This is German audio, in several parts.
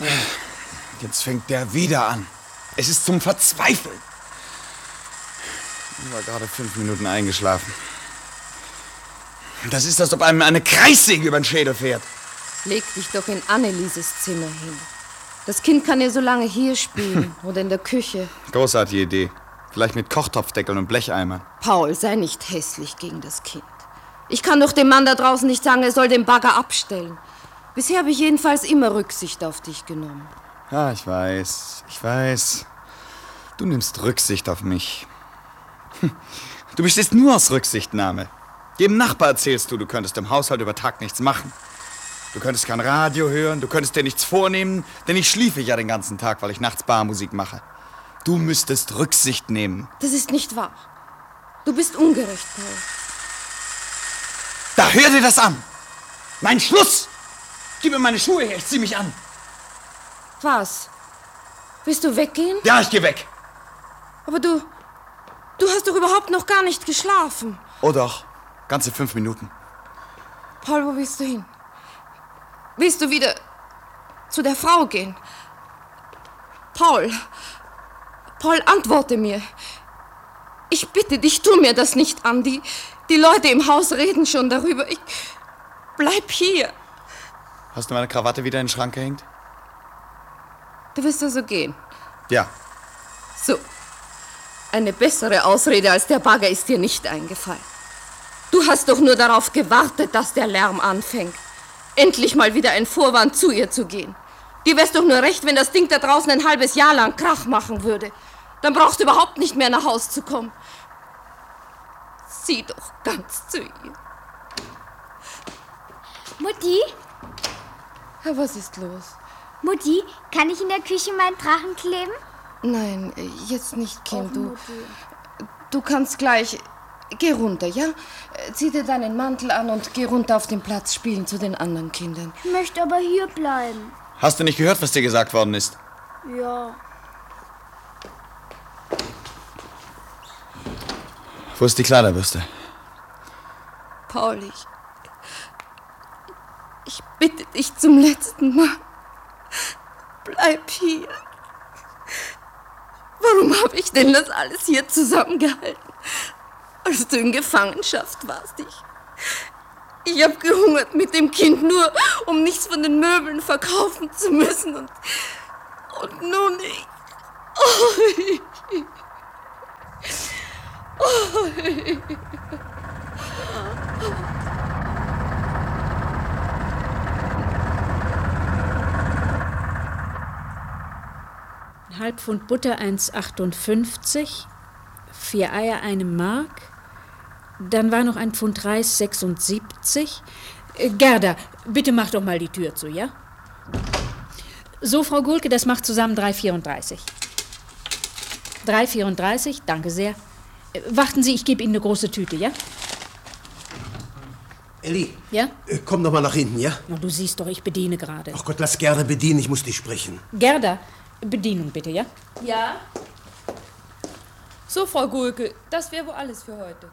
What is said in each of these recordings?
Jetzt fängt der wieder an. Es ist zum Verzweifeln. Ich war gerade 5 Minuten eingeschlafen. Das ist, als ob einem eine Kreissäge über den Schädel fährt. Leg dich doch in Annelieses Zimmer hin. Das Kind kann ja so lange hier spielen oder in der Küche. Großartige Idee. Vielleicht mit Kochtopfdeckeln und Blecheimern. Paul, sei nicht hässlich gegen das Kind. Ich kann doch dem Mann da draußen nicht sagen, er soll den Bagger abstellen. Bisher habe ich jedenfalls immer Rücksicht auf dich genommen. Ja, ich weiß. Du nimmst Rücksicht auf mich. Du bestehst nur aus Rücksichtnahme. Jedem Nachbar erzählst du könntest im Haushalt über Tag nichts machen. Du könntest kein Radio hören, du könntest dir nichts vornehmen, denn ich schliefe ja den ganzen Tag, weil ich nachts Barmusik mache. Du müsstest Rücksicht nehmen. Das ist nicht wahr. Du bist ungerecht, Paul. Da hör dir das an! Mein Schluss! Gib mir meine Schuhe her, ich zieh mich an. Was? Willst du weggehen? Ja, ich geh weg. Aber du hast doch überhaupt noch gar nicht geschlafen. Oh doch, ganze 5 Minuten. Paul, wo willst du hin? Willst du wieder zu der Frau gehen? Paul, antworte mir. Ich bitte dich, tu mir das nicht an. Die Leute im Haus reden schon darüber. Bleib hier. Hast du meine Krawatte wieder in den Schrank gehängt? Du willst also gehen? Ja. So. Eine bessere Ausrede als der Bagger ist dir nicht eingefallen. Du hast doch nur darauf gewartet, dass der Lärm anfängt. Endlich mal wieder ein Vorwand, zu ihr zu gehen. Dir wär's doch nur recht, wenn das Ding da draußen ein halbes Jahr lang Krach machen würde. Dann brauchst du überhaupt nicht mehr nach Haus zu kommen. Sieh doch ganz zu ihr. Mutti? Ja, was ist los? Mutti, kann ich in der Küche meinen Drachen kleben? Nein, jetzt nicht, Kind. Och, Du kannst gleich... Geh runter, ja? Zieh dir deinen Mantel an und geh runter auf den Platz spielen zu den anderen Kindern. Ich möchte aber hier bleiben. Hast du nicht gehört, was dir gesagt worden ist? Ja. Wo ist die Kleiderbürste? Paul, ich bitte dich zum letzten Mal. Bleib hier. Warum habe ich denn das alles hier zusammengehalten, als du in Gefangenschaft warst? Ich habe gehungert mit dem Kind, nur um nichts von den Möbeln verkaufen zu müssen. Und nun ich... Ein halb Pfund Butter 1,58, 4 Eier 1 Mark, dann war noch ein Pfund Reis 76. Gerda, bitte mach doch mal die Tür zu, ja? So, Frau Gulke, das macht zusammen 3,34. 3,34, danke sehr. Warten Sie, ich gebe Ihnen eine große Tüte, ja? Elli, Ja? Komm doch mal nach hinten, ja? Oh, du siehst doch, ich bediene gerade. Ach Gott, lass Gerda bedienen, ich muss dich sprechen. Gerda, Bedienung bitte, ja? Ja? So, Frau Gulke, das wäre wohl alles für heute.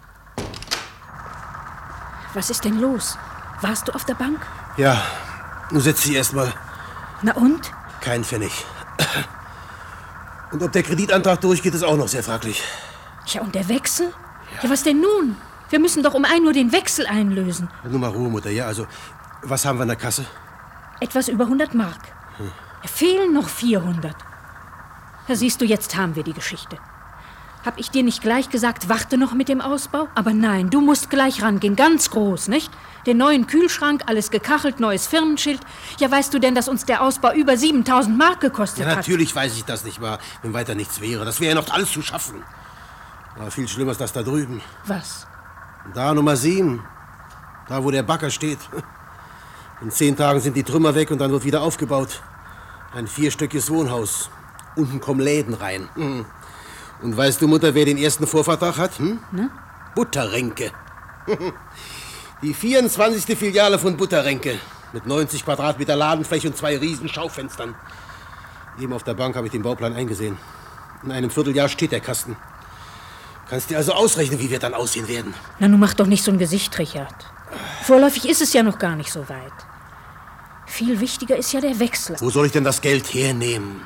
Was ist denn los? Warst du auf der Bank? Ja, nun setz dich erst mal. Na und? Kein Pfennig. Und ob der Kreditantrag durchgeht, ist auch noch sehr fraglich. Ja, und der Wechsel? Ja, was denn nun? Wir müssen doch um 1 Uhr den Wechsel einlösen. Nur mal Ruhe, Mutter, ja? Also, was haben wir in der Kasse? Etwas über 100 Mark. Fehlen noch 400. Ja, siehst du, jetzt haben wir die Geschichte. Hab ich dir nicht gleich gesagt, warte noch mit dem Ausbau? Aber nein, du musst gleich rangehen, ganz groß, nicht? Den neuen Kühlschrank, alles gekachelt, neues Firmenschild. Ja, weißt du denn, dass uns der Ausbau über 7.000 Mark gekostet hat? Ja, natürlich weiß ich das nicht mal, wenn weiter nichts wäre. Das wäre ja noch alles zu schaffen. Aber viel schlimmer ist das da drüben. Was? Da Nummer 7. Da, wo der Bagger steht. In 10 Tagen sind die Trümmer weg und dann wird wieder aufgebaut. Ein 4-stöckiges Wohnhaus. Unten kommen Läden rein. Und weißt du, Mutter, wer den ersten Vorvertrag hat? Ne? Butterrenke. Die 24. Filiale von Butterrenke. Mit 90 Quadratmeter Ladenfläche und 2 riesen Schaufenstern. Eben auf der Bank habe ich den Bauplan eingesehen. In einem Vierteljahr steht der Kasten. Kannst dir also ausrechnen, wie wir dann aussehen werden. Na, nun mach doch nicht so ein Gesicht, Richard. Vorläufig ist es ja noch gar nicht so weit. Viel wichtiger ist ja der Wechsel. Wo soll ich denn das Geld hernehmen?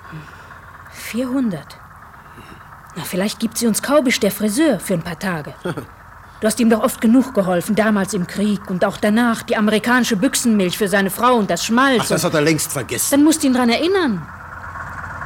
400. Na, vielleicht gibt sie uns Kaubisch, der Friseur, für ein paar Tage. Du hast ihm doch oft genug geholfen, damals im Krieg und auch danach. Die amerikanische Büchsenmilch für seine Frau und das Schmalz. Ach, das hat er längst vergessen. Dann musst du ihn dran erinnern.